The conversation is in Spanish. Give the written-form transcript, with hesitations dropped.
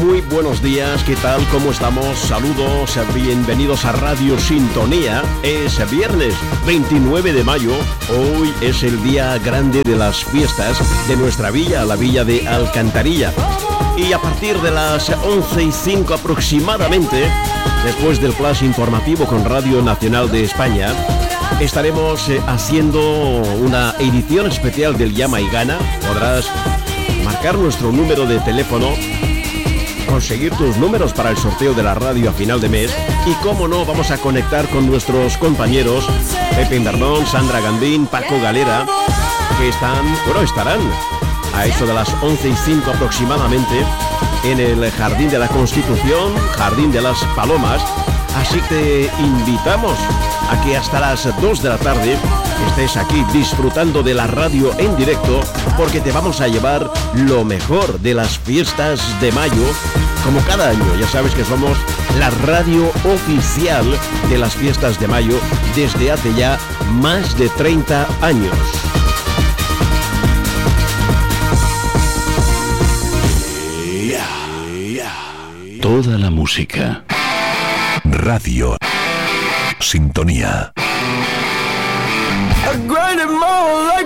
Muy buenos días, ¿qué tal? ¿Cómo estamos? Saludos, bienvenidos a Radio Sintonía. Es viernes 29 de mayo. Hoy es el día grande de las fiestas de nuestra villa, la villa de Alcantarilla. Y a partir de las 11:05 aproximadamente, después del flash informativo con Radio Nacional de España, estaremos haciendo una edición especial del Llama y Gana. Podrás marcar nuestro número de teléfono, conseguir tus números para el sorteo de la radio a final de mes y, como no, vamos a conectar con nuestros compañeros Pepe Invernón, Sandra Gandín, Paco Galera, que estarán a eso de las 11:05 aproximadamente en el Jardín de la Constitución, Jardín de las Palomas. Así que te invitamos a que hasta las 2 de la tarde estés aquí disfrutando de la radio en directo, porque te vamos a llevar lo mejor de las fiestas de mayo, como cada año. Ya sabes que somos la radio oficial de las fiestas de mayo desde hace ya más de 30 años. Toda la música. Radio Sintonía. I grind it more like